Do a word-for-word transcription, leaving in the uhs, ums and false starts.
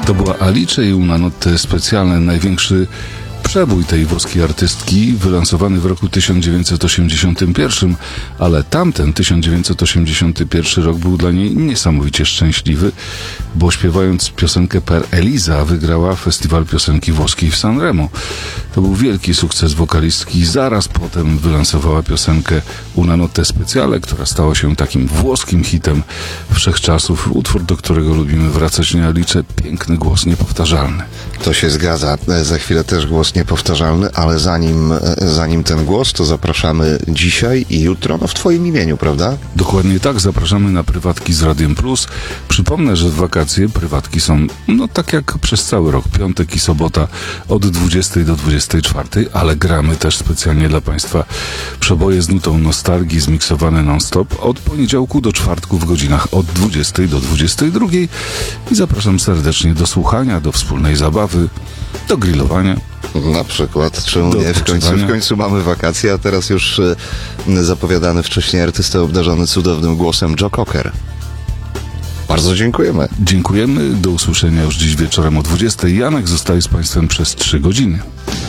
To była Alice i una notte specjalne, największy przebój tej włoskiej artystki, wylansowany w roku tysiąc dziewięćset osiemdziesiątym pierwszym, ale tamten tysiąc dziewięćset osiemdziesiąty pierwszy rok był dla niej niesamowicie szczęśliwy, bo śpiewając piosenkę Per Elisa wygrała festiwal piosenki włoskiej w Sanremo. To był wielki sukces wokalistki. Zaraz potem wylansowała piosenkę Una notte speciale, która stała się takim włoskim hitem wszechczasów. Utwór, do którego lubimy wracać, nie Alice. Piękny głos, niepowtarzalny. To się zgadza. Za chwilę też głos niepowtarzalny, ale zanim, zanim ten głos, to zapraszamy dzisiaj i jutro, no w Twoim imieniu, prawda? Dokładnie tak, zapraszamy na prywatki z Radiem Plus. Przypomnę, że w wakacje prywatki są, no tak jak przez cały rok, piątek i sobota od dwudziestej do dwudziestej czwartej, ale gramy też specjalnie dla Państwa przeboje z nutą nostalgii, zmiksowane non-stop od poniedziałku do czwartku w godzinach od dwudziestej do dwudziestej drugiej i zapraszam serdecznie do słuchania, do wspólnej zabawy, do grillowania. Na przykład, czemu nie? W końcu, w końcu mamy wakacje, a teraz już e, zapowiadany wcześniej artysta obdarzony cudownym głosem Joe Cocker. Bardzo dziękujemy. Dziękujemy, do usłyszenia już dziś wieczorem o dwudziestej. Janek zostaje z Państwem przez trzy godziny.